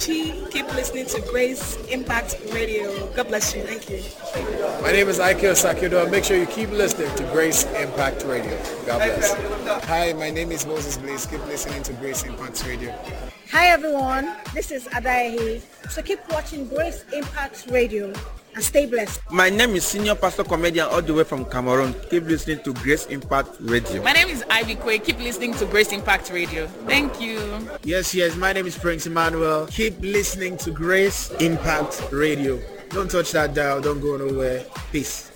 Keep listening to Grace Impact Radio. God bless you. Thank you. My name is Ike Sakido. Make sure you keep listening to Grace Impact Radio. God bless. Hi, my name is Moses Blaze. Keep listening to Grace Impact Radio. Hi everyone, this is Adaehi. So keep watching Grace Impact Radio and stay blessed. My name is Senior Pastor Comedian all the way from Cameroon. Keep listening to Grace Impact Radio. My name is Ivy Quay. Keep listening to Grace Impact Radio. Thank you. Yes, my name is Prince Emmanuel. Keep listening to Grace Impact Radio. Don't touch that dial. Don't go nowhere. Peace.